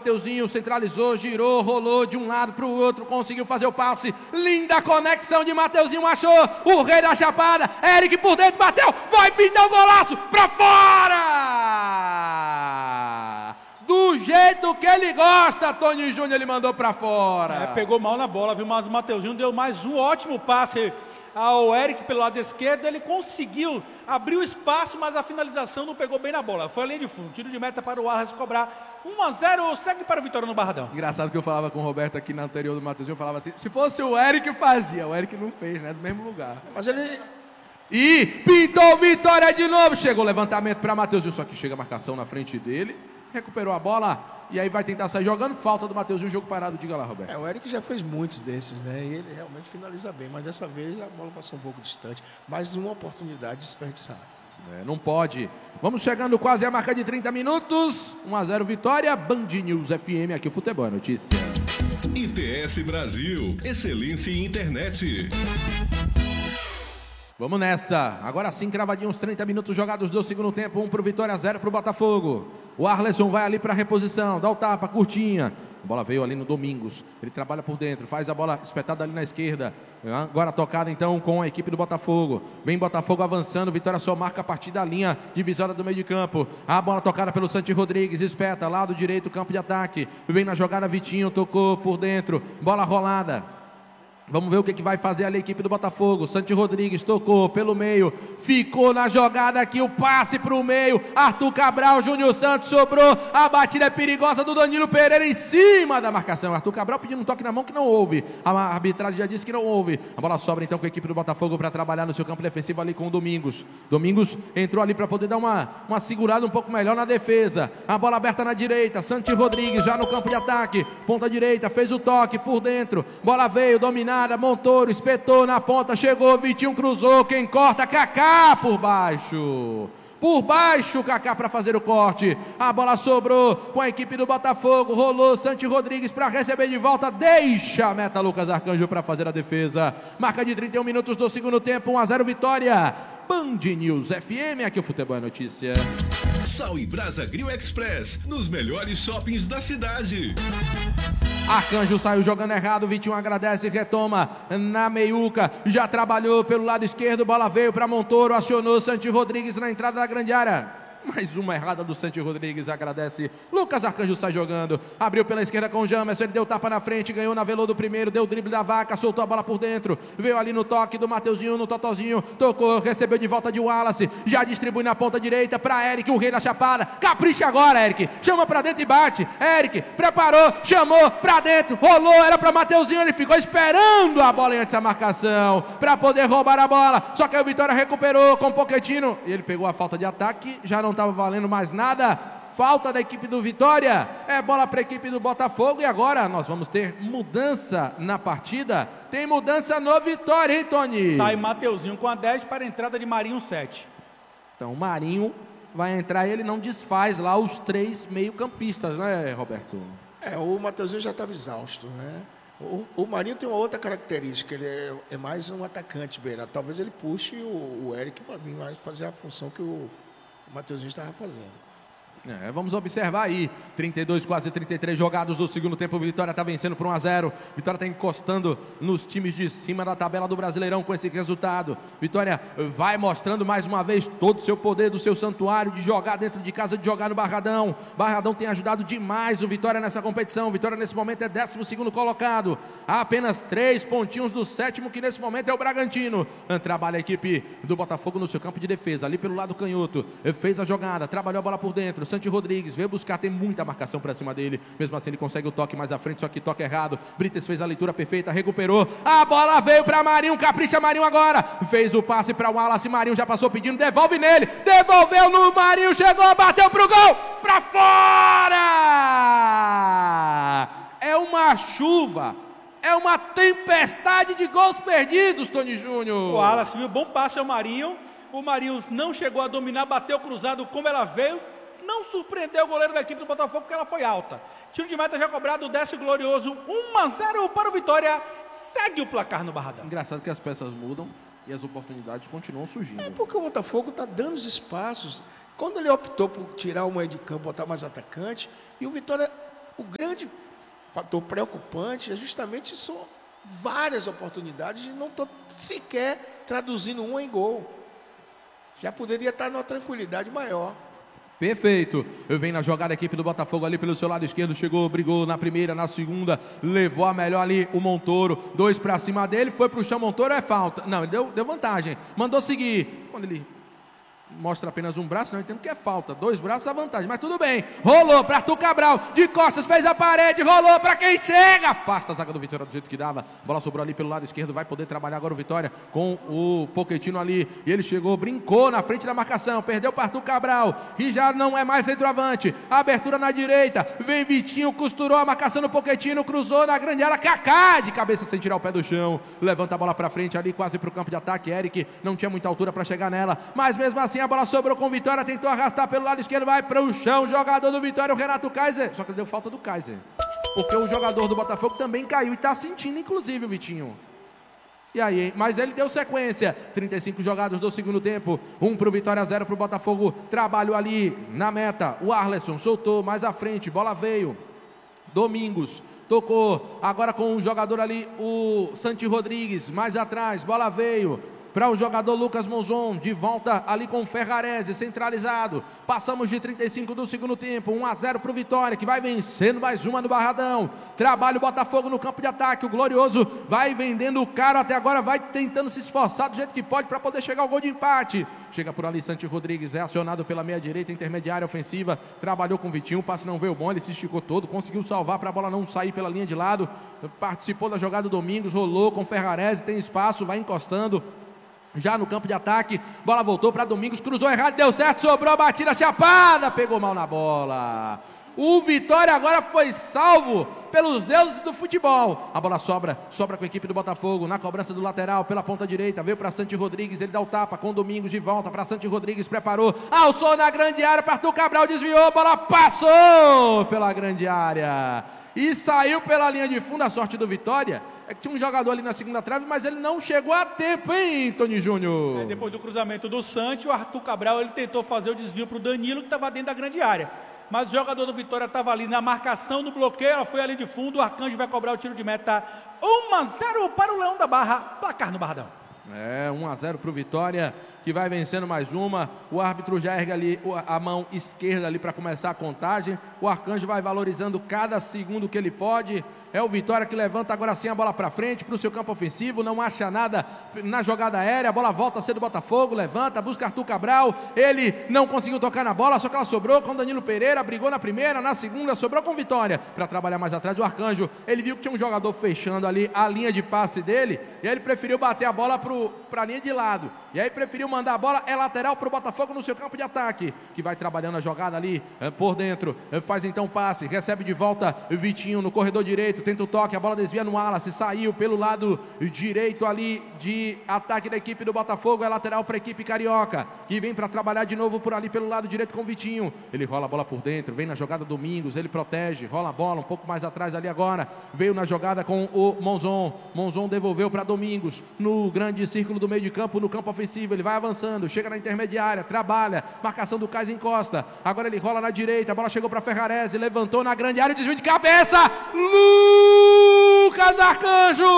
Mateuzinho, centralizou, girou, rolou de um lado para o outro, conseguiu fazer o passe. Linda conexão de Mateuzinho, achou o rei da chapada. Eric por dentro, bateu, vai pintar o golaço para fora! Do jeito que ele gosta, Tony Júnior, ele mandou para fora. Pegou mal na bola, viu? Mas o Mateuzinho deu mais um ótimo passe ao Eric pelo lado esquerdo. Ele conseguiu abrir o espaço, mas a finalização não pegou bem na bola. Foi além de fundo. Tiro de meta para o Wallace cobrar. 1-0, segue para a vitória no Barradão. Engraçado que eu falava com o Roberto aqui na anterior do Mateuzinho, eu falava assim, se fosse o Eric fazia. O Eric não fez, né? Do mesmo lugar. Mas ele... E pintou vitória de novo. Chegou o levantamento para Mateuzinho, só que chega a marcação na frente dele. Recuperou a bola e aí vai tentar sair jogando. Falta do Mateuzinho, jogo parado. Diga lá, Roberto. O Eric já fez muitos desses, né? E ele realmente finaliza bem, mas dessa vez a bola passou um pouco distante. Mais uma oportunidade desperdiçada. Não pode. Vamos chegando quase à marca de 30 minutos. 1-0 vitória. Band News FM, aqui o Futebol é Notícia. ITS Brasil, excelência em internet. Vamos nessa. Agora sim, cravadinho, uns 30 minutos jogados do segundo tempo. 1 para o Vitória, 0 para o Botafogo. O Arleson vai ali para a reposição, dá o tapa, curtinha. A bola veio ali no Domingos. Ele trabalha por dentro, faz a bola espetada ali na esquerda. Agora tocada então com a equipe do Botafogo. Vem Botafogo avançando. Vitória só marca a partir da linha divisória do meio de campo. A bola tocada pelo Santi Rodrigues. Espeta, lado direito, campo de ataque. Vem na jogada Vitinho, tocou por dentro. Bola rolada. Vamos ver o que vai fazer ali a equipe do Botafogo. Santi Rodrigues tocou pelo meio. Ficou na jogada aqui o passe para o meio. Arthur Cabral, Júnior Santos sobrou. A batida é perigosa do Danilo Pereira em cima da marcação. Arthur Cabral pedindo um toque na mão que não houve. A arbitragem já disse que não houve. A bola sobra então com a equipe do Botafogo para trabalhar no seu campo defensivo ali com o Domingos. Domingos entrou ali para poder dar uma segurada um pouco melhor na defesa. A bola aberta na direita. Santi Rodrigues já no campo de ataque. Ponta direita, fez o toque por dentro. Bola veio, dominada. Montoro espetou na ponta, chegou, Vitinho cruzou, quem corta, Kaká por baixo, Kaká para fazer o corte. A bola sobrou com a equipe do Botafogo, rolou Santi Rodrigues para receber de volta, deixa a meta Lucas Arcanjo para fazer a defesa. Marca de 31 minutos do segundo tempo, 1-0 vitória. Band News FM, aqui o Futebol é Notícia. Sal e Brasa Grill Express, nos melhores shoppings da cidade. Arcanjo saiu jogando errado, Vitinho agradece, retoma na meiuca, já trabalhou pelo lado esquerdo, bola veio para Montoro, acionou Santi Rodrigues na entrada da grande área. Mais uma errada do Santi Rodrigues, agradece. Lucas Arcanjo sai jogando, abriu pela esquerda com o Jamerson, ele deu tapa na frente, ganhou na velô do primeiro, deu o drible da vaca, soltou a bola por dentro, veio ali no toque do Mateuzinho, no Totozinho, tocou, recebeu de volta de Wallace, já distribui na ponta direita para Eric, o rei da chapada, capricha agora Eric, chama para dentro e bate, Eric preparou, chamou para dentro, rolou, era para Mateuzinho, ele ficou esperando a bola antes da marcação, para poder roubar a bola, só que o Vitória recuperou com o Pochettino, e ele pegou a falta de ataque, já não estava valendo mais nada, falta da equipe do Vitória, é bola para a equipe do Botafogo, e agora nós vamos ter mudança na partida, tem mudança no Vitória, hein, Tony? Sai Mateuzinho com a 10 para a entrada de Marinho 7. Então o Marinho vai entrar, ele não desfaz lá os 3 meio-campistas, né, Roberto? O Mateuzinho já estava exausto, né? O Marinho tem uma outra característica, ele é mais um atacante, beira. Talvez ele puxe o Eric para vir mais fazer a função que o Mateuzinho estava fazendo. Vamos observar aí, 32, quase 33 jogados do segundo tempo, Vitória está vencendo por 1-0, Vitória está encostando nos times de cima da tabela do Brasileirão com esse resultado, Vitória vai mostrando mais uma vez todo o seu poder do seu santuário, de jogar dentro de casa, de jogar no Barradão, Barradão tem ajudado demais o Vitória nessa competição, Vitória nesse momento é 12º colocado, há apenas 3 pontinhos do 7º, que nesse momento é o Bragantino, trabalha a equipe do Botafogo no seu campo de defesa, ali pelo lado canhoto, fez a jogada, trabalhou a bola por dentro, Santi Rodrigues veio buscar, tem muita marcação para cima dele, mesmo assim ele consegue o toque mais à frente, só que toque errado, Brites fez a leitura perfeita, recuperou, a bola veio para Marinho, capricha Marinho agora, fez o passe para o Wallace, Marinho já passou pedindo, devolve nele, devolveu no Marinho, chegou, bateu pro gol, para fora! É uma chuva, é uma tempestade de gols perdidos, Tony Júnior. O Wallace viu, bom passe ao Marinho, o Marinho não chegou a dominar, bateu cruzado como ela veio, não surpreendeu o goleiro da equipe do Botafogo porque ela foi alta. Tiro de meta já cobrado, desce o glorioso, 1-0 para o Vitória, segue o placar no Barradão. Engraçado que as peças mudam e as oportunidades continuam surgindo. É porque o Botafogo está dando os espaços. Quando ele optou por tirar o meio de campo, botar mais atacante, e o Vitória O grande fator preocupante é justamente são várias oportunidades e não estou sequer traduzindo uma em gol. Já poderia estar numa tranquilidade maior. Perfeito. Vem na jogada a equipe do Botafogo ali pelo seu lado esquerdo. Chegou, brigou na primeira, na segunda. Levou a melhor ali o Montoro. 2 para cima dele. Foi pro chão. Montoro é falta. Não, ele deu vantagem. Mandou seguir. Quando ele mostra apenas um braço, não entendo que é falta. 2 braços a vantagem, mas tudo bem. Rolou para Arthur Cabral, de costas, fez a parede, rolou para quem chega. Afasta a zaga do Vitória do jeito que dava. Bola sobrou ali pelo lado esquerdo, vai poder trabalhar agora o Vitória com o Pochettino ali. E ele chegou, brincou na frente da marcação, perdeu para Arthur Cabral, e já não é mais centroavante. Abertura na direita, vem Vitinho, costurou a marcação do Pochettino, cruzou na grande área, Kaká de cabeça sem tirar o pé do chão. Levanta a bola para frente ali, quase para o campo de ataque. Eric não tinha muita altura para chegar nela, mas mesmo assim a bola sobrou com o Vitória, tentou arrastar pelo lado esquerdo, vai para o chão, jogador do Vitória, o Renato Kaiser, só que ele deu falta do Kaiser, porque o jogador do Botafogo também caiu e está sentindo, inclusive, o Vitinho. E aí, mas ele deu sequência, 35 jogados do segundo tempo, 1 para o Vitória, 0 para o Botafogo, trabalho ali na meta, o Arleson soltou mais à frente, bola veio, Domingos tocou, agora com o jogador ali, o Santi Rodrigues, mais atrás, bola veio para o jogador Lucas Monzon, de volta ali com o Ferrarese, centralizado. Passamos de 35 do segundo tempo, 1-0 para o Vitória, que vai vencendo mais uma no Barradão. Trabalha o Botafogo no campo de ataque, o Glorioso vai vendendo o caro até agora, vai tentando se esforçar do jeito que pode para poder chegar ao gol de empate. Chega por ali Santi Rodrigues, é acionado pela meia direita, intermediária ofensiva, trabalhou com o Vitinho, o passe não veio bom, ele se esticou todo, conseguiu salvar para a bola não sair pela linha de lado, participou da jogada do Domingos, rolou com o Ferrarese, tem espaço, vai encostando. Já no campo de ataque, bola voltou para Domingos, cruzou errado, deu certo, sobrou, batida chapada, pegou mal na bola. O Vitória agora foi salvo pelos deuses do futebol. A bola sobra com a equipe do Botafogo, na cobrança do lateral, pela ponta direita, veio para Santi Rodrigues, ele dá o tapa com o Domingos de volta para Santi Rodrigues, preparou, alçou na grande área, para Arthur Cabral, desviou, bola passou pela grande área e saiu pela linha de fundo. A sorte do Vitória é que tinha um jogador ali na segunda trave, mas ele não chegou a tempo, hein, Tony Júnior? Depois do cruzamento do Santi, o Arthur Cabral ele tentou fazer o desvio para o Danilo, que estava dentro da grande área. Mas o jogador do Vitória estava ali na marcação, no bloqueio, ela foi ali de fundo, o Arcanjo vai cobrar o tiro de meta. 1-0 para o Leão da Barra, placar no Barradão. 1-0 para o Vitória, que vai vencendo mais uma. O árbitro já ergue ali a mão esquerda ali para começar a contagem. O Arcanjo vai valorizando cada segundo que ele pode. É o Vitória que levanta agora sim a bola para frente, para o seu campo ofensivo, não acha nada na jogada aérea, a bola volta a ser do Botafogo, levanta, busca Arthur Cabral, ele não conseguiu tocar na bola, só que ela sobrou com Danilo Pereira, brigou na primeira, na segunda, sobrou com Vitória, para trabalhar mais atrás. O Arcanjo, ele viu que tinha um jogador fechando ali a linha de passe dele, e aí ele preferiu bater a bola para a linha de lado, e aí preferiu mandar a bola, é lateral para o Botafogo no seu campo de ataque, que vai trabalhando a jogada ali por dentro, faz então o passe, recebe de volta Vitinho no corredor direito, tenta o toque, a bola desvia no Wallace, saiu pelo lado direito ali de ataque da equipe do Botafogo, é lateral para a equipe carioca, que vem para trabalhar de novo por ali pelo lado direito com o Vitinho, ele rola a bola por dentro, vem na jogada Domingos, ele protege, rola a bola um pouco mais atrás ali agora, veio na jogada com o Monzon devolveu para Domingos, no grande círculo do meio de campo, no campo ofensivo, ele vai avançando, chega na intermediária, trabalha, marcação do Kaiser encosta, agora ele rola na direita, a bola chegou para Ferrarese, levantou na grande área, desvio de cabeça, Lucas Arcanjo!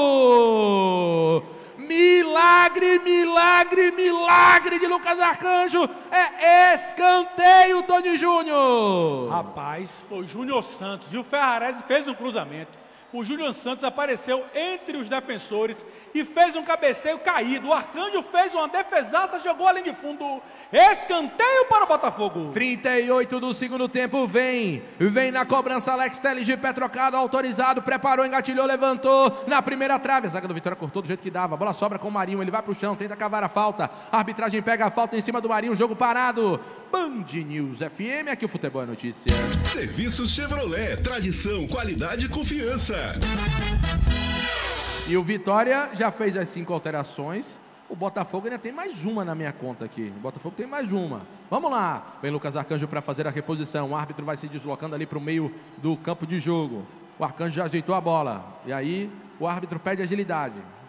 Milagre, milagre, milagre de Lucas Arcanjo! É escanteio, Tony Júnior! Rapaz, foi o Júnior Santos e o Ferrarese fez um cruzamento. O Júnior Santos apareceu entre os defensores e fez um cabeceio caído. O Arcanjo fez uma defesaça, jogou além de fundo. Escanteio para o Botafogo. 38 do segundo tempo, vem na cobrança Alex Telles de pé trocado, autorizado, preparou, engatilhou, levantou na primeira trave. A zaga do Vitória cortou do jeito que dava. A bola sobra com o Marinho, ele vai para o chão, tenta cavar a falta. A arbitragem pega a falta em cima do Marinho, jogo parado. Band News FM, aqui o futebol é notícia. Serviços Chevrolet, tradição, qualidade e confiança. E o Vitória já fez as 5 alterações. O Botafogo ainda tem mais uma na minha conta aqui. O Botafogo tem mais uma. Vamos lá. Vem Lucas Arcanjo para fazer a reposição. O árbitro vai se deslocando ali para o meio do campo de jogo. O Arcanjo já ajeitou a bola. E aí o árbitro pede agilidade.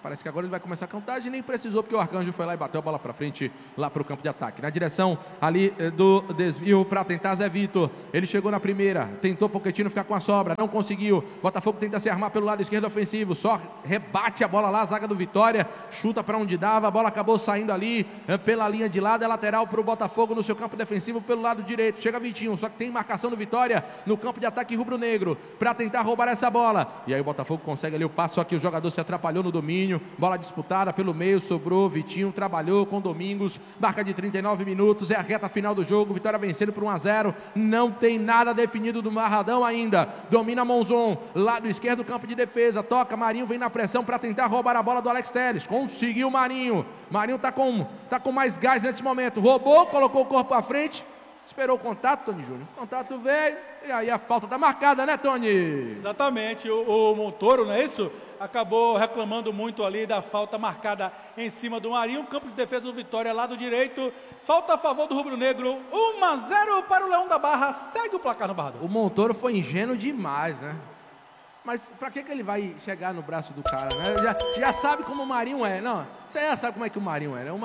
parece que agora ele vai começar a contagem, nem precisou, porque o Arcanjo foi lá e bateu a bola para frente, lá para o campo de ataque. Na direção ali do desvio para tentar Zé Vitor. Ele chegou na primeira, tentou Pochettino ficar com a sobra, não conseguiu. Botafogo tenta se armar pelo lado esquerdo ofensivo, só rebate a bola lá, a zaga do Vitória, chuta para onde dava, a bola acabou saindo ali pela linha de lado, é lateral para o Botafogo no seu campo defensivo pelo lado direito. Chega Vitinho, só que tem marcação do Vitória no campo de ataque rubro-negro para tentar roubar essa bola. E aí o Botafogo consegue ali o passo, só que o jogador se atrapalhou no domínio, bola disputada pelo meio, sobrou, Vitinho trabalhou com Domingos, marca de 39 minutos, é a reta final do jogo, Vitória vencendo por 1-0, não tem nada definido do Marradão ainda, domina Monzon, lado esquerdo, campo de defesa, toca, Marinho vem na pressão para tentar roubar a bola do Alex Telles, conseguiu Marinho tá com mais gás nesse momento, roubou, colocou o corpo à frente, esperou o contato, Tony Júnior, o contato veio, e aí a falta tá marcada, né, Tony? Exatamente, o Montoro, não é isso? Acabou reclamando muito ali da falta marcada em cima do Marinho, campo de defesa do Vitória, lado direito, falta a favor do Rubro Negro, 1-0 para o Leão da Barra, segue o placar no Barradão. O Montoro foi ingênuo demais, né? Mas pra que ele vai chegar no braço do cara, né? Já sabe como o Marinho é, não, você já sabe como é que o Marinho é, né? O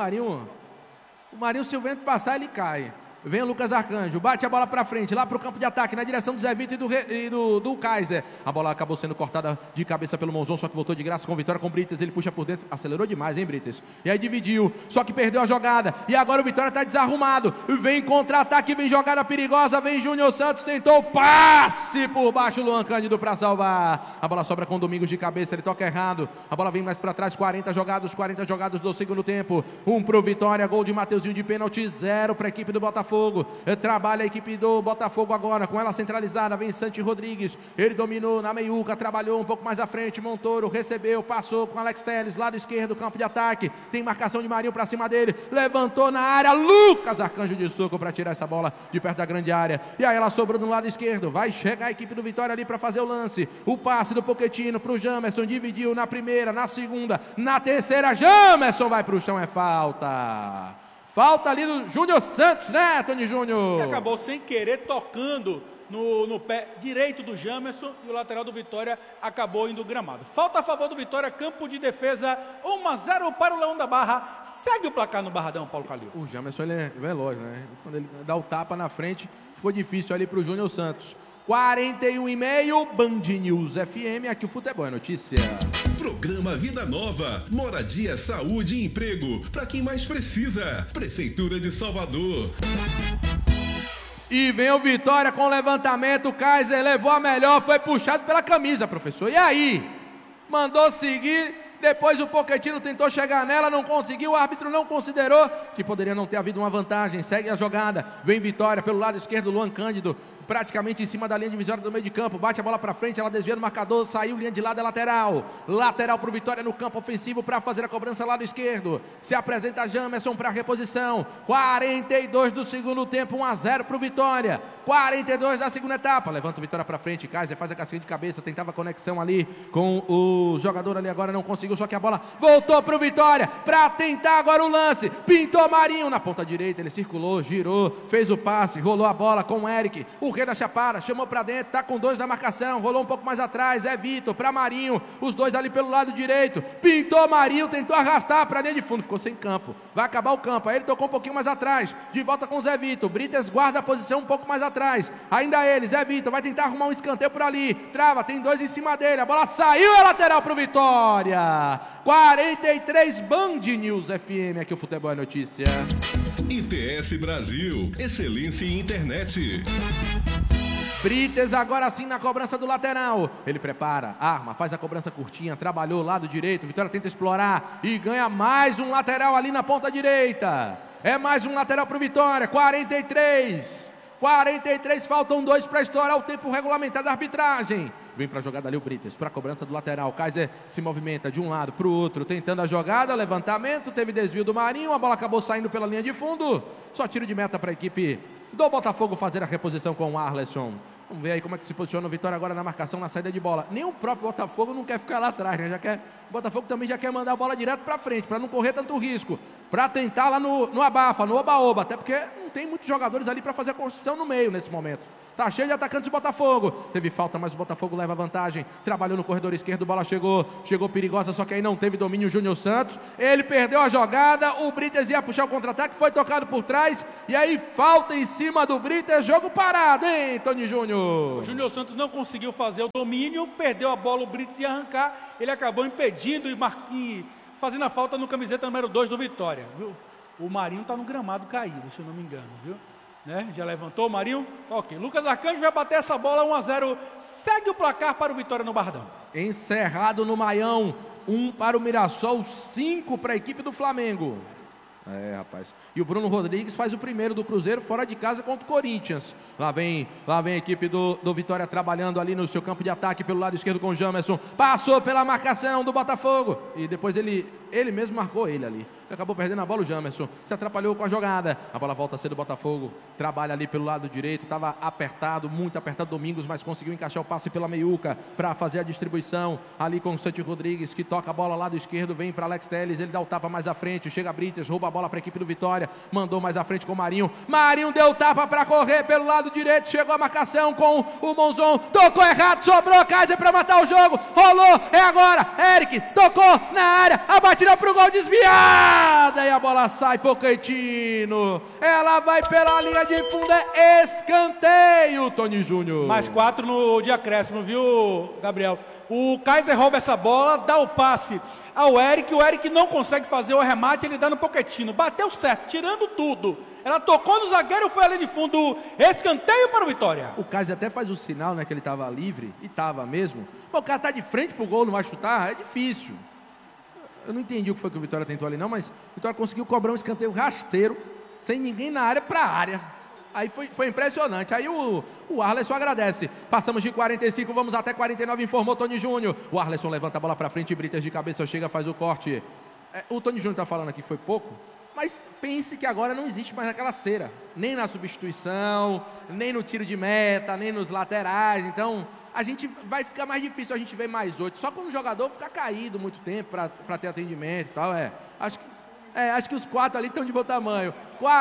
Marinho, se o vento passar, ele cai. Vem o Lucas Arcanjo, bate a bola para frente, lá para o campo de ataque, na direção do Zé Vitor e do Kaiser. A bola acabou sendo cortada de cabeça pelo Monzon, só que voltou de graça com Vitória, com Brites. Ele puxa por dentro, acelerou demais, hein, Brites? E aí dividiu, só que perdeu a jogada. E agora o Vitória está desarrumado. Vem contra-ataque, vem jogada perigosa, vem Júnior Santos, tentou passe por baixo, Luan Cândido para salvar. A bola sobra com Domingos de cabeça, ele toca errado. A bola vem mais para trás, 40 jogados do segundo tempo. 1 pro Vitória, gol de Mateuzinho de pênalti, 0 para a equipe do Botafogo. Trabalha a equipe do Botafogo agora, com ela centralizada, vem Santi Rodrigues, ele dominou na meiuca, trabalhou um pouco mais à frente, Montoro recebeu, passou com Alex Telles, lado esquerdo, campo de ataque, tem marcação de Marinho para cima dele, levantou na área, Lucas Arcanjo de soco para tirar essa bola de perto da grande área, e aí ela sobrou no lado esquerdo, vai chegar a equipe do Vitória ali para fazer o lance, o passe do Pochettino para o Jamerson, dividiu na primeira, na segunda, na terceira, Jamerson vai para o chão, é falta. Falta ali do Júnior Santos, né, Tony Júnior? Que acabou sem querer tocando no pé direito do Jamerson e o lateral do Vitória acabou indo gramado. Falta a favor do Vitória, campo de defesa, 1-0 para o Leão da Barra. Segue o placar no Barradão, Paulo Calil. O Jamerson, ele é veloz, né? Quando ele dá o tapa na frente, ficou difícil ali para o Júnior Santos. 41,5, Band News FM, aqui o futebol é notícia. Programa Vida Nova, moradia, saúde e emprego, para quem mais precisa. Prefeitura de Salvador. E vem o Vitória com o levantamento, o Kaiser levou a melhor, foi puxado pela camisa, professor. E aí? Mandou seguir, depois o Pochettino tentou chegar nela, não conseguiu, o árbitro não considerou que poderia não ter havido uma vantagem. Segue a jogada, vem Vitória pelo lado esquerdo, Luan Cândido, praticamente em cima da linha divisória do meio de campo, bate a bola para frente, ela desvia no marcador, saiu, linha de lado, é lateral para o Vitória no campo ofensivo para fazer a cobrança lado esquerdo, se apresenta Jamerson para a reposição, 42 do segundo tempo, 1-0 para o Vitória, 42 da segunda etapa, levanta o Vitória para frente, Kaiser faz a casquinha de cabeça, tentava conexão ali com o jogador ali, agora não conseguiu, só que a bola voltou para o Vitória, para tentar agora o lance, pintou Marinho na ponta direita, ele circulou, girou, fez o passe, rolou a bola com o Eric, o Rei da Chapada, chamou para dentro, tá com 2 na marcação, rolou um pouco mais atrás, é Vitor para Marinho, os dois ali pelo lado direito, pintou Marinho, tentou arrastar para linha de fundo, ficou sem campo, vai acabar o campo, aí ele tocou um pouquinho mais atrás, de volta com o Zé Vitor, Brites guarda a posição um pouco mais atrás, ainda ele, Zé Vitor, vai tentar arrumar um escanteio por ali, trava, tem 2 em cima dele, a bola saiu, é lateral pro Vitória, 43, Band News FM, aqui o futebol é notícia. ITS Brasil, excelência em internet. Brites agora sim na cobrança do lateral, ele prepara, arma, faz a cobrança curtinha, trabalhou lado direito, Vitória tenta explorar e ganha mais um lateral ali na ponta direita, é mais um lateral para o Vitória, 43, faltam 2 para estourar o tempo regulamentar da arbitragem. Vem para a jogada ali o Brites, para a cobrança do lateral, Kaiser se movimenta de um lado para o outro, tentando a jogada, levantamento, teve desvio do Marinho, a bola acabou saindo pela linha de fundo, só tiro de meta para a equipe do Botafogo fazer a reposição com o Arleson. Vamos ver aí como é que se posiciona o Vitória agora na marcação, na saída de bola. Nem o próprio Botafogo não quer ficar lá atrás, né? O Botafogo também já quer mandar a bola direto para frente, para não correr tanto risco. para tentar lá no abafa, no oba-oba, até porque não tem muitos jogadores ali para fazer a construção no meio nesse momento. Tá cheio de atacantes do Botafogo. Teve falta, mas o Botafogo leva vantagem. Trabalhou no corredor esquerdo, bola chegou perigosa, só que aí não teve domínio o Júnior Santos. Ele perdeu a jogada, o Brites ia puxar o contra-ataque, foi tocado por trás, e aí falta em cima do Brites, jogo parado, hein, Tony Júnior? O Júnior Santos não conseguiu fazer o domínio, perdeu a bola, o Brites ia arrancar, ele acabou impedindo e fazendo a falta no camiseta número 2 do Vitória, viu? O Marinho tá no gramado caído, se eu não me engano, viu? Né? Já levantou o Marinho, ok. Lucas Arcanjo vai bater essa bola, 1-0, segue o placar para o Vitória no Bardão. Encerrado no Maião, 1 para o Mirassol, 5 para a equipe do Flamengo. Rapaz. E o Bruno Rodrigues faz o primeiro do Cruzeiro fora de casa contra o Corinthians. Lá vem a equipe do Vitória trabalhando ali no seu campo de ataque pelo lado esquerdo com o Jamerson. Passou pela marcação do Botafogo e depois ele mesmo marcou ele ali. Acabou perdendo a bola o Jamerson. Se atrapalhou com a jogada. A bola volta a ser do Botafogo. Trabalha ali pelo lado direito. Estava apertado, muito apertado Domingos, mas conseguiu encaixar o passe pela meiuca para fazer a distribuição ali com o Santi Rodrigues, que toca a bola lado esquerdo, vem para Alex Telles, ele dá o tapa mais à frente, chega Brites, rouba a bola para a equipe do Vitória, mandou mais à frente com o Marinho. Marinho deu tapa para correr pelo lado direito, chegou a marcação com o Monzon, tocou errado, sobrou Kaiser para matar o jogo, rolou, é agora, Eric, tocou na área, a batida pro gol desviada e a bola sai, Pochettino, ela vai pela linha de fundo, é escanteio, Tony Júnior. Mais 4 no de acréscimo, viu, Gabriel? O Kaiser rouba essa bola, dá o passe ao Eric, o Eric não consegue fazer o arremate, ele dá no Pochettino, bateu certo, tirando tudo. Ela tocou no zagueiro, foi ali de fundo, escanteio para o Vitória. O Kaiser até faz o sinal, né, que ele estava livre, e estava mesmo. Mas o cara tá de frente pro gol, não vai chutar, é difícil. Eu não entendi o que foi que o Vitória tentou ali não, mas o Vitória conseguiu cobrar um escanteio rasteiro, sem ninguém na área para a área. Aí foi impressionante. Aí o Arleson agradece. Passamos de 45, vamos até 49, informou Tony Júnior. O Arleson levanta a bola para frente, Brites de cabeça chega, faz o corte. O Tony Júnior está falando aqui que foi pouco, mas pense que agora não existe mais aquela cera. Nem na substituição, nem no tiro de meta, nem nos laterais. Então, a gente vai ficar mais difícil a gente ver mais 8. Só quando o jogador ficar caído muito tempo para ter atendimento e tal. Acho que os 4 ali estão de bom tamanho.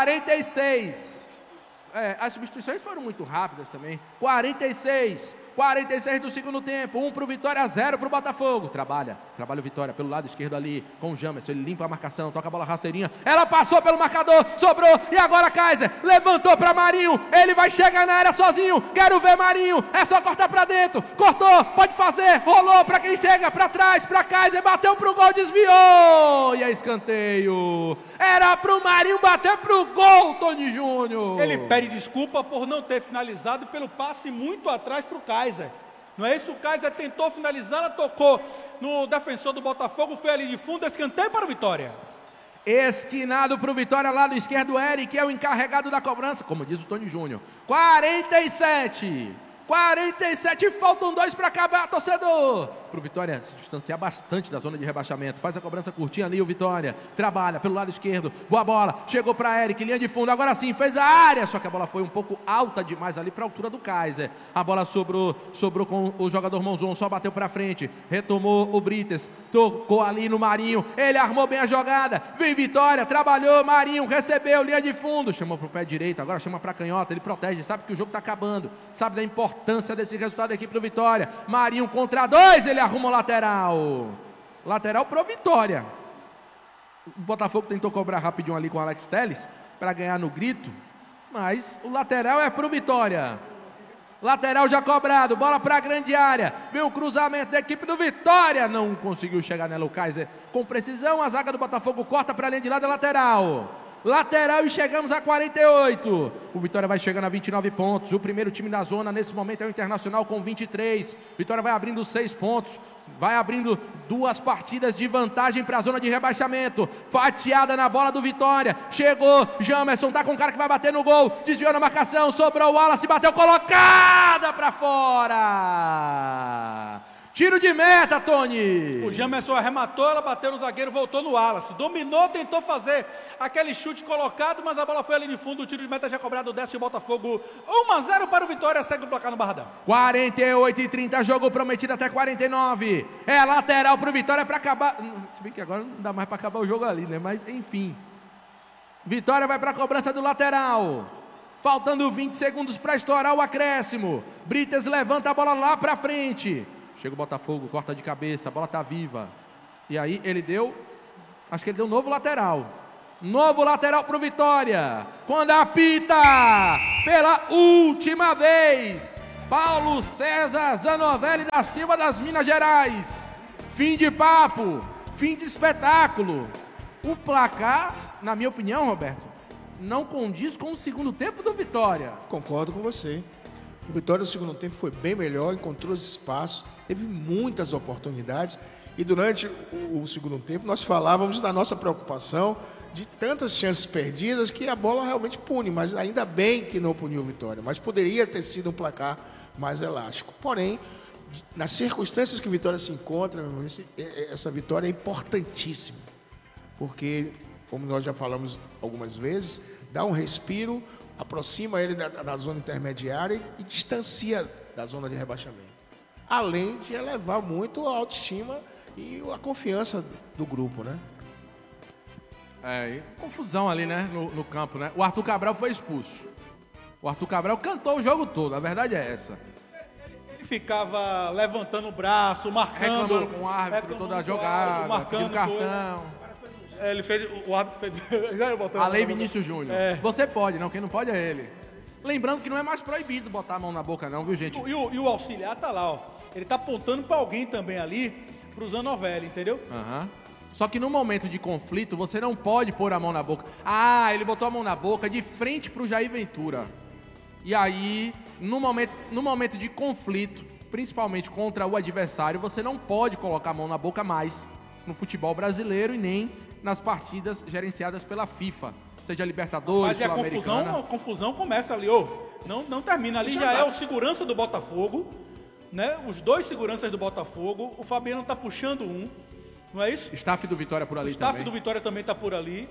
46. As substituições foram muito rápidas também. 46 do segundo tempo, 1 para o Vitória, 0 para o Botafogo. Trabalha o Vitória pelo lado esquerdo ali com o Jamerson, ele limpa a marcação, toca a bola rasteirinha, ela passou pelo marcador, sobrou, e agora Kaiser, levantou para Marinho, ele vai chegar na área sozinho, quero ver Marinho, é só cortar para dentro, cortou, pode fazer, rolou para quem chega, para trás, para Kaiser, bateu pro gol, desviou, e é escanteio, era pro Marinho bater pro gol, Tony Júnior. Ele pede desculpa por não ter finalizado pelo passe muito atrás pro Kaiser. Não é isso? O Kaiser tentou finalizar, ela tocou no defensor do Botafogo, foi ali de fundo, escanteio para o Vitória. Esquinado para o Vitória, lado esquerdo, Eric é o encarregado da cobrança, como diz o Tony Júnior. 47, faltam 2 para acabar, torcedor. Para o Vitória se distanciar bastante da zona de rebaixamento. Faz a cobrança curtinha ali o Vitória. Trabalha pelo lado esquerdo. Boa bola. Chegou para Eric, linha de fundo. Agora sim, fez a área. Só que a bola foi um pouco alta demais ali para a altura do Kaiser. A bola sobrou com o jogador Monzon. Só bateu para frente. Retomou o Brites. Tocou ali no Marinho. Ele armou bem a jogada. Vem Vitória. Trabalhou. Marinho recebeu. Linha de fundo. Chamou para o pé direito. Agora chama para a canhota. Ele protege. Sabe que o jogo está acabando. Sabe da importância desse resultado da equipe do Vitória. Marinho contra 2. Ele arruma o lateral pro Vitória. O Botafogo tentou cobrar rapidinho ali com o Alex Telles para ganhar no grito, mas o lateral é pro Vitória. Lateral já cobrado, bola para a grande área, vem o cruzamento da equipe do Vitória, não conseguiu chegar nela o Kaiser com precisão, a zaga do Botafogo corta para a linha de lado, lateral e chegamos a 48. O Vitória vai chegando a 29 pontos. O primeiro time da zona nesse momento é o Internacional com 23. Vitória vai abrindo 6 pontos. Vai abrindo 2 partidas de vantagem para a zona de rebaixamento. Fatiada na bola do Vitória. Chegou, Jamerson tá com o cara que vai bater no gol. Desviou na marcação, sobrou o Wallace, bateu colocada para fora. Tiro de meta, Tony. O Jamerson arrematou, ela bateu no zagueiro, voltou no Wallace. Dominou, tentou fazer aquele chute colocado, mas a bola foi ali no fundo. O tiro de meta já cobrado, desce o Botafogo. 1-0 para o Vitória, segue o placar no Barradão. 48-30, jogo prometido até 49. É lateral para o Vitória para acabar. Se bem que agora não dá mais para acabar o jogo ali, né? Mas enfim. Vitória vai para a cobrança do lateral. Faltando 20 segundos para estourar o acréscimo. Brites levanta a bola lá para frente. Chega o Botafogo, corta de cabeça, a bola tá viva. E aí ele deu, acho que ele deu um novo lateral. Novo lateral pro Vitória. Quando apita, pela última vez, Paulo César Zanovelli da Silva das Minas Gerais. Fim de papo, fim de espetáculo. O placar, na minha opinião, Roberto, não condiz com o segundo tempo do Vitória. Concordo com você. O Vitória no segundo tempo foi bem melhor, encontrou os espaços, teve muitas oportunidades. E durante o segundo tempo nós falávamos da nossa preocupação de tantas chances perdidas que a bola realmente pune, mas ainda bem que não puniu o Vitória. Mas poderia ter sido um placar mais elástico. Porém, nas circunstâncias que o Vitória se encontra, essa vitória é importantíssima. Porque, como nós já falamos algumas vezes, dá um respiro, aproxima ele da zona intermediária e distancia da zona de rebaixamento. Além de elevar muito a autoestima e a confiança do grupo, né? Confusão ali, né, no campo, né? O Arthur Cabral foi expulso. O Arthur Cabral cantou o jogo todo, a verdade é essa. Ele ficava levantando o braço, marcando. Reclamando com o árbitro toda a jogada, marcando cartão. Ele fez, o árbitro fez... A lei Vinícius Júnior. Você pode, não, quem não pode é ele. Lembrando que não é mais proibido botar a mão na boca não, viu, gente? E o auxiliar tá lá, ó. Ele tá apontando pra alguém também ali, pro Zanovelli, entendeu? Só que no momento de conflito, você não pode pôr a mão na boca. Ele botou a mão na boca de frente pro Jair Ventura. E aí, no momento de conflito, principalmente contra o adversário, você não pode colocar a mão na boca mais no futebol brasileiro e nem nas partidas gerenciadas pela FIFA. Seja Libertadores, Mas Sul-Americana. a confusão começa ali, não termina. Ali já é o segurança do Botafogo, né? Os dois seguranças do Botafogo. O Fabiano tá puxando um, não é isso? Staff do Vitória por ali o staff também. do Vitória também tá por ali.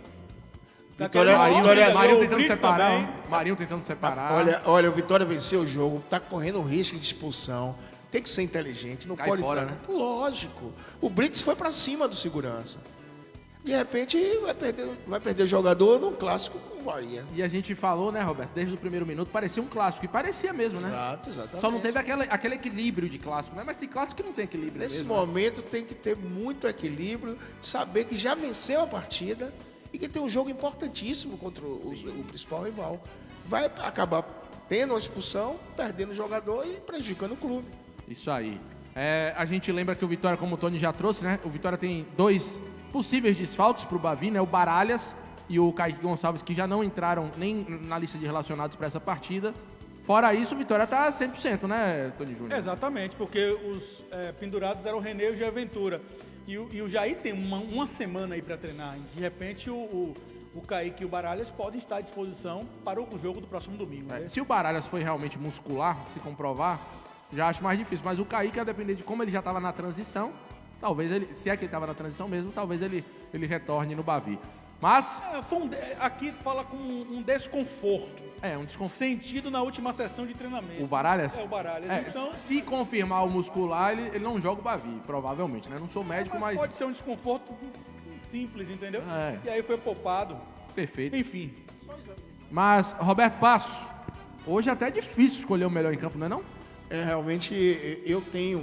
Marinho tentando separar. Marinho tentando separar. Olha, o Vitória venceu o jogo, tá correndo risco de expulsão. Tem que ser inteligente, não Cai pode fora, entrar. né? Lógico. O Brits foi pra cima do segurança. De repente vai perder jogador num clássico com o Bahia. E a gente falou, né, Roberto, desde o primeiro minuto, parecia um clássico. E parecia mesmo, né? Exato, exatamente. Só não teve aquele equilíbrio de clássico, né? Mas tem clássico que não tem equilíbrio Nesse mesmo. momento tem que ter muito equilíbrio, saber que já venceu a partida e que tem um jogo importantíssimo contra o principal rival. Vai acabar tendo uma expulsão, perdendo o jogador e prejudicando o clube. Isso aí. A gente lembra que o Vitória, como o Tony já trouxe, né? O Vitória tem 2 possíveis desfalques para o Bavi, né? O Baralhas e o Kaique Gonçalves, que já não entraram nem na lista de relacionados para essa partida. Fora isso, o Vitória está 100%, né, Tony Júnior? Exatamente, porque os pendurados eram o René e o Jair Ventura. E o Jair tem uma semana aí para treinar. De repente, o Kaique e o Baralhas podem estar à disposição para o jogo do próximo domingo. Né? Se o Baralhas foi realmente muscular, se comprovar, já acho mais difícil. Mas o Kaique, a depender de como ele já estava na transição, talvez ele, se é que ele estava na transição mesmo, talvez ele retorne no Bavi. Mas... aqui fala com um desconforto. Um desconforto. Sentido na última sessão de treinamento. O Baralhas? O Baralhas. Então, se confirmar o muscular, ele não joga o Bavi, provavelmente, né? Não sou médico, mas... pode ser um desconforto simples, entendeu? É. E aí foi poupado. Perfeito. Enfim. Mas, Roberto Passo, hoje até é difícil escolher o melhor em campo, não é não? Realmente eu tenho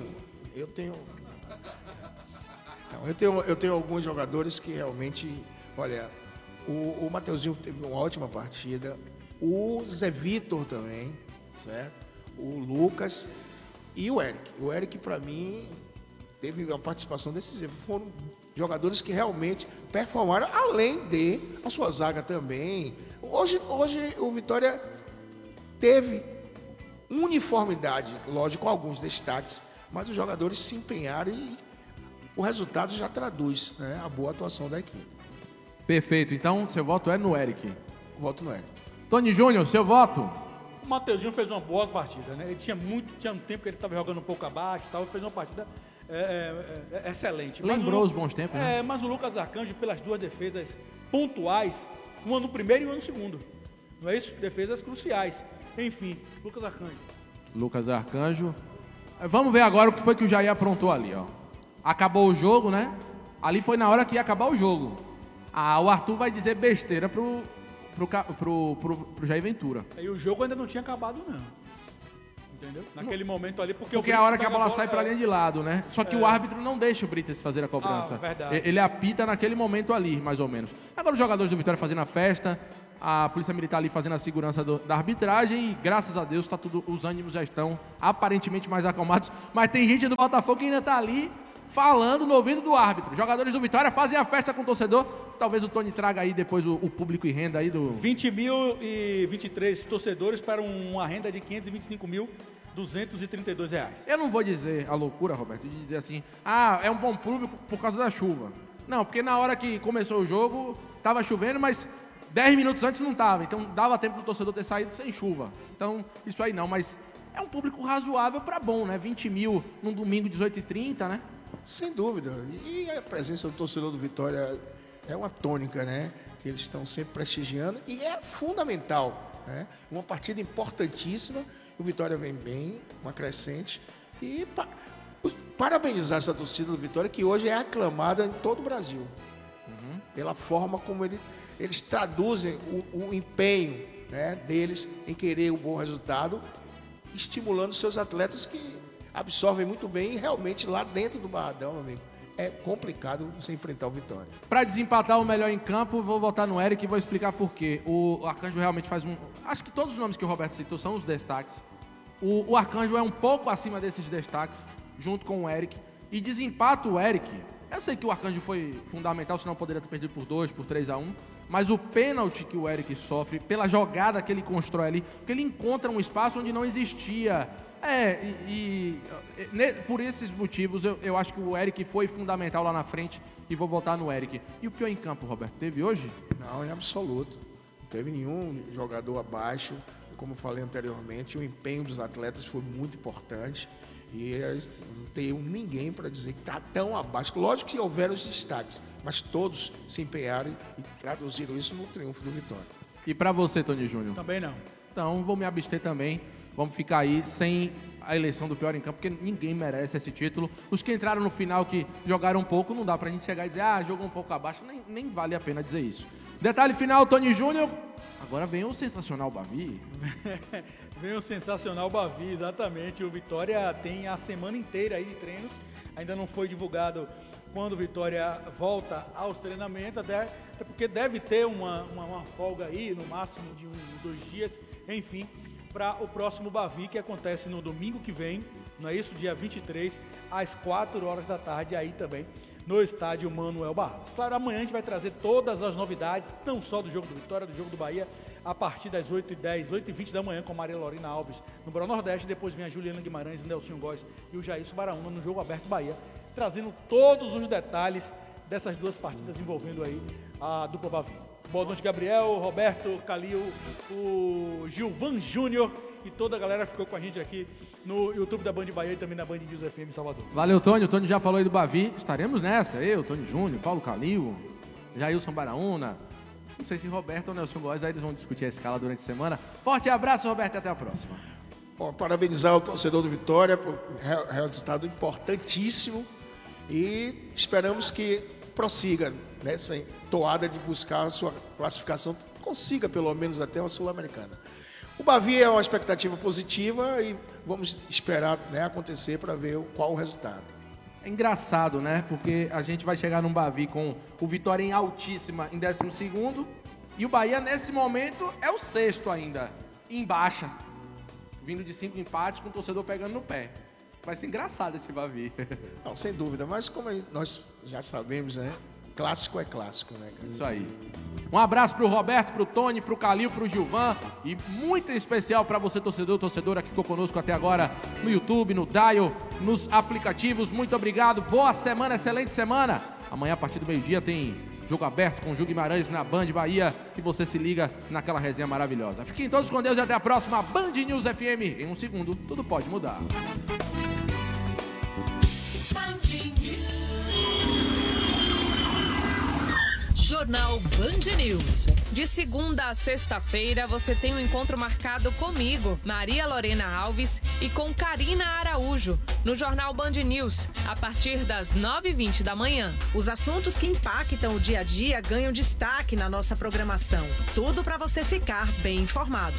alguns jogadores que realmente, olha, o Mateuzinho teve uma ótima partida, o Zé Vitor também, certo? O Lucas e o Eric. O Eric, para mim, teve uma participação decisiva. Foram jogadores que realmente performaram, além de a sua zaga também. Hoje o Vitória teve uniformidade, lógico, com alguns destaques, mas os jogadores se empenharam e o resultado já traduz, né, a boa atuação da equipe. Perfeito, então seu voto é no Eric. Voto no Eric. Tony Júnior, seu voto? O Mateuzinho fez uma boa partida, né? Ele tinha um tempo que ele estava jogando um pouco abaixo e tal, e fez uma partida excelente. Lembrou os bons tempos, né? Mas o Lucas Arcanjo, pelas 2 defesas pontuais, uma no primeiro e uma no segundo. Não é isso? Defesas cruciais. Enfim, Lucas Arcanjo. Vamos ver agora o que foi que o Jair aprontou ali, ó. Acabou o jogo, né? Ali foi na hora que ia acabar o jogo. o Arthur vai dizer besteira pro Jair Ventura. E o jogo ainda não tinha acabado, não. Entendeu? Naquele momento ali, porque é a hora que a bola sai pra linha de lado, né? Só que o árbitro não deixa o Brites fazer a cobrança. Verdade. Ele apita naquele momento ali, mais ou menos. Agora os jogadores do Vitória fazendo a festa, a Polícia Militar ali fazendo a segurança da arbitragem e, graças a Deus, os ânimos já estão aparentemente mais acalmados. Mas tem gente do Botafogo que ainda tá ali falando no ouvido do árbitro. Jogadores do Vitória fazem a festa com o torcedor. Talvez o Tony traga aí depois o público e renda aí do... 20.023 torcedores para uma renda de R$525.232. Eu não vou dizer a loucura, Roberto, de dizer assim, é um bom público por causa da chuva. Não, porque na hora que começou o jogo, tava chovendo, mas 10 minutos antes não tava. Então dava tempo do torcedor ter saído sem chuva. Então, isso aí não, mas é um público razoável para bom, né? 20 mil num domingo, 18h30, né? Sem dúvida. E a presença do torcedor do Vitória é uma tônica, né? Que eles estão sempre prestigiando e é fundamental, né? Uma partida importantíssima. O Vitória vem bem, uma crescente. E parabenizar essa torcida do Vitória, que hoje é aclamada em todo o Brasil. Pela forma como eles traduzem o empenho, né, deles em querer um bom resultado, estimulando seus atletas que absorvem muito bem e realmente lá dentro do Barradão, meu amigo, é complicado você enfrentar o Vitória. Para desempatar o melhor em campo, vou voltar no Eric e vou explicar por quê. O Arcanjo realmente faz Acho que todos os nomes que o Roberto citou são os destaques. O Arcanjo é um pouco acima desses destaques, junto com o Eric. E desempata o Eric. Eu sei que o Arcanjo foi fundamental, senão poderia ter perdido por 2, por 3-1. Mas o pênalti que o Eric sofre, pela jogada que ele constrói ali, porque ele encontra um espaço onde não existia. Por esses motivos, eu acho que o Eric foi fundamental lá na frente e vou voltar no Eric. E o pior em campo, Roberto, teve hoje? Não, em absoluto. Não teve nenhum jogador abaixo. Como falei anteriormente, o empenho dos atletas foi muito importante. E não tem ninguém para dizer que está tão abaixo. Lógico que houveram os destaques, mas todos se empenharam e traduziram isso no triunfo do Vitória. E para você, Tony Júnior? Também não. Então, vou me abster também. Vamos ficar aí sem a eleição do pior em campo, porque ninguém merece esse título. Os que entraram no final, que jogaram um pouco, não dá pra gente chegar e dizer, jogou um pouco abaixo, nem vale a pena dizer isso. Detalhe final, Tony Júnior. Agora vem o sensacional Bavi. Vem o sensacional Bavi, exatamente. O Vitória tem a semana inteira aí de treinos. Ainda não foi divulgado quando o Vitória volta aos treinamentos, até porque deve ter uma folga aí, no máximo de 2 dias, enfim, para o próximo Bavi, que acontece no domingo que vem, não é isso? Dia 23, às 4 horas da tarde, aí também, no estádio Manuel Barros. Claro, amanhã a gente vai trazer todas as novidades, não só do jogo do Vitória, do jogo do Bahia, a partir das 8h10, 8h20 da manhã, com Maria Lorena Alves no Bora Nordeste. Depois vem a Juliana Guimarães, Nelson Góes e o Jailson Baraúna no Jogo Aberto Bahia, trazendo todos os detalhes dessas 2 partidas envolvendo aí a dupla Bavi. Boa noite, Gabriel, Roberto, Calil, o Gilvan Júnior e toda a galera ficou com a gente aqui no YouTube da Band Bahia e também na Band News FM Salvador. Valeu, Tony. O Tony já falou aí do Bavi. Estaremos nessa. Eu, Tony Júnior, Paulo Calil, Jailson Baraúna. Não sei se Roberto ou Nelson Góes, aí eles vão discutir a escala durante a semana. Forte abraço, Roberto, e até a próxima. Bom, parabenizar o torcedor do Vitória por resultado importantíssimo e esperamos que prossiga nessa toada de buscar a sua classificação, consiga pelo menos até uma Sul-Americana. O Bavi é uma expectativa positiva e vamos esperar, né, acontecer para ver qual o resultado. É engraçado, né? Porque a gente vai chegar num Bavi com o Vitória em altíssima em 12º e o Bahia nesse momento é o 6º ainda, em baixa, vindo de 5 empates com o torcedor pegando no pé. Vai ser engraçado esse Bavi. Não, sem dúvida, mas como nós já sabemos, né? Clássico é clássico, né? Isso aí. Um abraço pro Roberto, pro Tony, pro Calil, pro Gilvan e muito especial para você, torcedora que ficou conosco até agora no YouTube, no Dial, nos aplicativos. Muito obrigado. Boa semana, excelente semana. Amanhã, a partir do meio-dia, tem Jogo Aberto com o Ju Guimarães na Band Bahia e você se liga naquela resenha maravilhosa. Fiquem todos com Deus e até a próxima. Band News FM. Em 1 segundo, tudo pode mudar. Jornal Band News. De segunda a sexta-feira, você tem um encontro marcado comigo, Maria Lorena Alves, e com Karina Araújo, no Jornal Band News, a partir das 9h20 da manhã. Os assuntos que impactam o dia a dia ganham destaque na nossa programação. Tudo para você ficar bem informado.